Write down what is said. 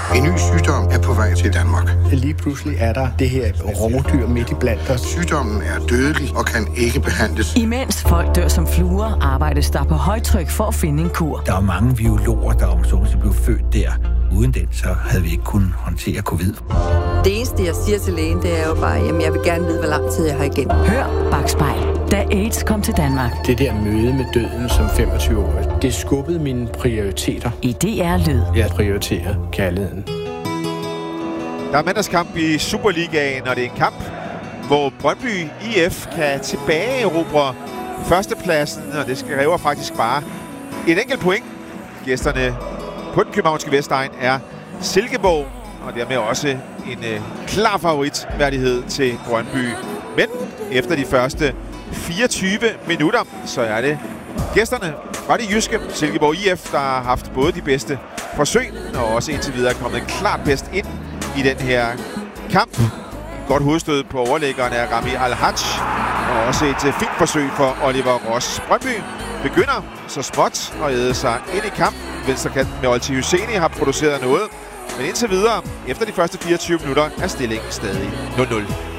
En ny sygdom er på vej til Danmark. Lige pludselig er der det her rovdyr midt i blandt os. Sygdommen er dødelig og kan ikke behandles. Imens folk dør som fluer, arbejdes der på højtryk for at finde en kur. Der er mange biologer, der blev født der. Uden den, så havde vi ikke kunnet håndtere covid. Det eneste, jeg siger til lægen, det er jo bare, at jeg vil gerne vide, hvor lang tid jeg har igen. Hør Bakspejl, da AIDS kom til Danmark. Det der møde med døden som 25-årig, det skubbede mine prioriteter. I DR Lyd. Jeg prioriterer kærligheden. Der er mandagskamp i Superligaen, og det er en kamp, hvor Brøndby IF kan tilbageerobre førstepladsen, og det kræver faktisk bare et enkelt point. Gæsterne på den københavnske Vestegn er Silkeborg, og dermed også en klar favoritværdighed til Brøndby. Men efter de første 24 minutter, så er det gæsterne fra det jyske Silkeborg IF, der har haft både de bedste forsøg, og også indtil videre er kommet klart bedst ind i den her kamp. Godt hovedstød på overlæggeren af Rami Al-Haj, og også et fint forsøg for Oliver Ross. Brøndby begynder så småt at æde sig ind i kampen. Venstrekanten med Olti Husseini har produceret noget, men indtil videre, efter de første 24 minutter, er stillingen stadig 0-0.